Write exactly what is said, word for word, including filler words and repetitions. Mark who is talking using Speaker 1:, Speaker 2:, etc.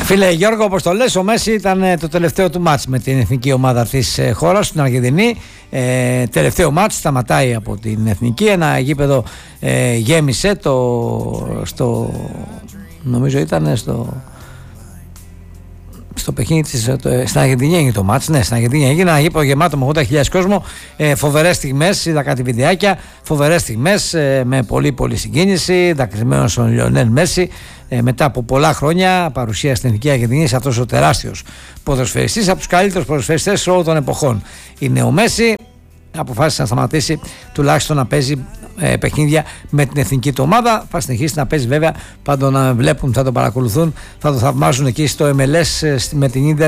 Speaker 1: Φίλε Γιώργο, όπως το λες, ο Μέση ήταν το τελευταίο του μάτς με την εθνική ομάδα της χώρας, στην Αργεντινή. Ε, τελευταίο μάτς, σταματάει από την εθνική. Ένα γήπεδο ε, γέμισε το, στο, νομίζω ήταν στο... στο παιχνίδι της, στην Αργεντινή έγινε το μάτς. Ναι, στην Αργεντινή έγινε ένα γήπεδο γεμάτο με ογδόντα χιλιάδες κόσμο. Ε, φοβερές στιγμές, είδα κάτι βιντεάκια. Φοβερές στιγμές ε, με πολύ πολύ συγκίνηση. Δακρυσμένος στον Λιονέλ Μέση. Ε, μετά από πολλά χρόνια παρουσία στην Εθνική Αργεντινή, αυτός ο τεράστιος ποδοσφαιριστής, από τους καλύτερους ποδοσφαιριστές όλων των εποχών. Είναι ο Μέση. Αποφάσισε να σταματήσει τουλάχιστον να παίζει ε, παιχνίδια με την εθνική του ομάδα. Θα συνεχίσει να παίζει βέβαια. Θα τον βλέπουν, θα τον παρακολουθούν, θα τον θαυμάζουν εκεί στο εμ ελ ες με την Ίντερ